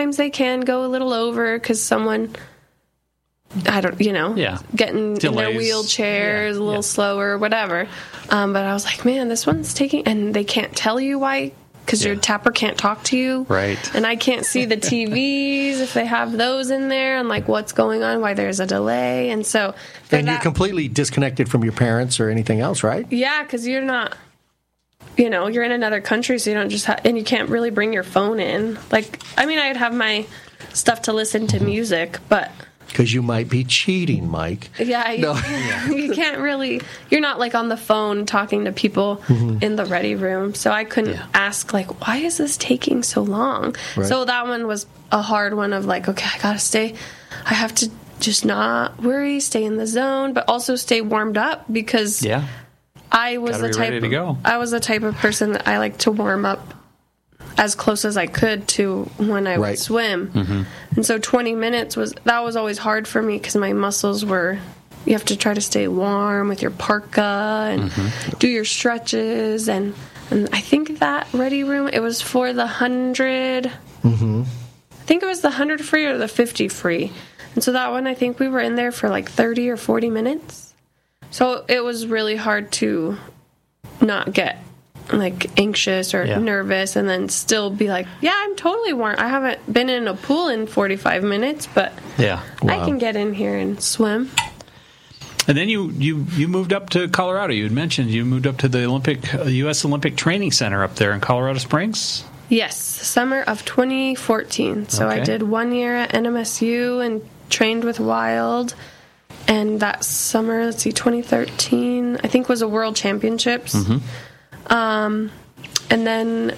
they can go a little over because someone, getting in their wheelchair is a little slower, whatever. But I was like, man, this one's taking, and they can't tell you why, because your tapper can't talk to you. Right. And I can't see the TVs if they have those in there and like what's going on, why there's a delay. And so. And you're completely disconnected from your parents or anything else, right? Yeah, because you're not. You're in another country, so you don't just and you can't really bring your phone in. Like, I mean, I'd have my stuff to listen to music, but... Because you might be cheating, Mike. Yeah, you can't really... You're not, like, on the phone talking to people in the ready room, so I couldn't ask, like, why is this taking so long? Right. So that one was a hard one of, like, okay, I have to just not worry, stay in the zone, but also stay warmed up, because... Yeah. I was the type of person that I like to warm up as close as I could to when I would swim. Mm-hmm. And so 20 minutes was always hard for me because my muscles were, you have to try to stay warm with your parka and do your stretches. And I think that ready room, it was for the 100, I think it was the 100 free or the 50 free. And so that one, I think we were in there for like 30 or 40 minutes. So it was really hard to not get, like, anxious or nervous and then still be like, yeah, I'm totally warm. I haven't been in a pool in 45 minutes, but I can get in here and swim. And then you moved up to Colorado. You had mentioned you moved up to the U.S. Olympic Training Center up there in Colorado Springs? Yes, summer of 2014. So I did 1 year at NMSU and trained with Wild. And that summer, 2013, I think was a World Championships. And then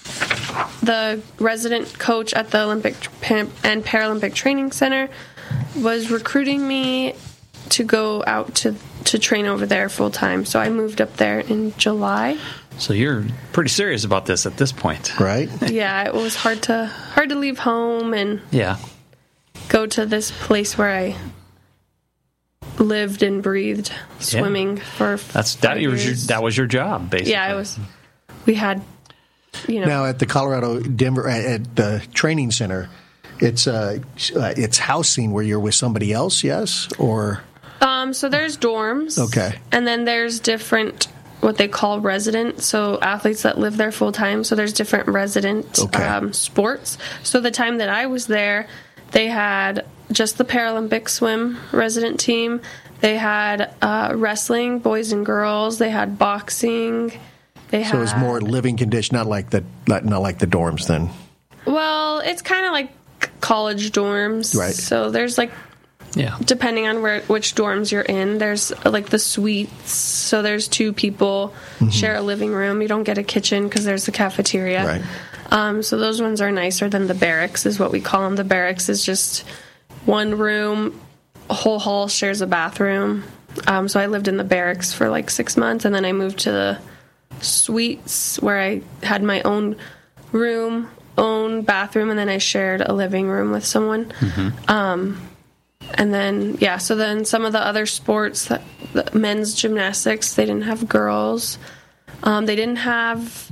the resident coach at the Olympic and Paralympic Training Center was recruiting me to go out to train over there full time. So I moved up there in July. So you're pretty serious about this at this point, right? Yeah, it was hard to leave home and go to this place where I lived and breathed swimming for 5 years. That was your job, basically. Yeah, it was. We had, Now at the Colorado Denver at the training center, it's housing where you're with somebody else, yes, or. So there's dorms. Okay. And then there's different what they call resident, so athletes that live there full time. So there's different resident sports. So the time that I was there, they had just the Paralympic swim resident team. They had wrestling, boys and girls. They had boxing. So it was more living condition, not like the dorms then. Well, it's kind of like college dorms, right? So there's like, depending on which dorms you're in, there's like the suites. So there's 2 people share a living room. You don't get a kitchen because there's the cafeteria. Right. So those ones are nicer than the barracks, is what we call them. The barracks is just one room, a whole hall shares a bathroom. So I lived in the barracks for like 6 months, and then I moved to the suites where I had my own room, own bathroom, and then I shared a living room with someone. And then, so then some of the other sports, the men's gymnastics, they didn't have girls. They didn't have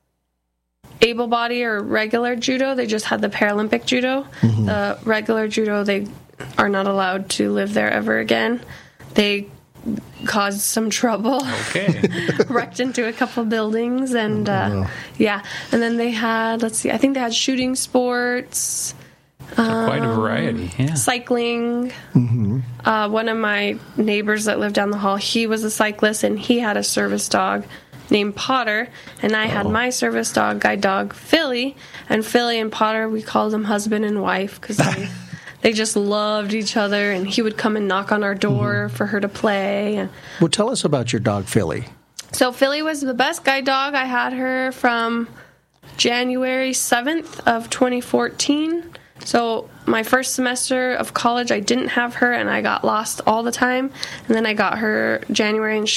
able-body or regular judo. They just had the Paralympic judo. The regular judo, they are not allowed to live there ever again. They caused some trouble. Wrecked into a couple buildings. And, and then they had, I think they had shooting sports. Quite a variety, cycling. One of my neighbors that lived down the hall, he was a cyclist, and he had a service dog named Potter, and I had my service dog, guide dog, Philly. And Philly and Potter, we called them husband and wife because they just loved each other, and he would come and knock on our door for her to play. Well, tell us about your dog, Philly. So Philly was the best guide dog. I had her from January 7th of 2014. So my first semester of college, I didn't have her, and I got lost all the time. And then I got her January, and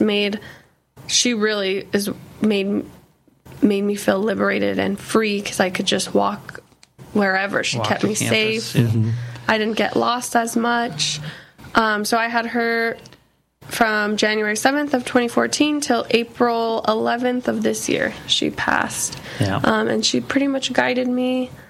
she really made me feel liberated and free because I could just walk wherever. She kept me safe. I didn't get lost as much. So I had her from January 7th of 2014 till April 11th of this year. She passed. And she pretty much guided me